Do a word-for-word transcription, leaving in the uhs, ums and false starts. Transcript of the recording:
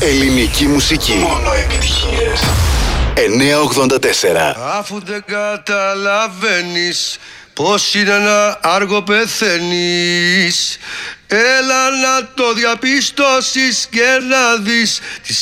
Ελληνική μουσική. Μόνο επιτυχίες. εννιακόσια ογδόντα τέσσερα. Αφού δεν καταλαβαίνεις πως είναι να άργο πεθαίνεις, έλα να το διαπιστώσεις και να δεις τι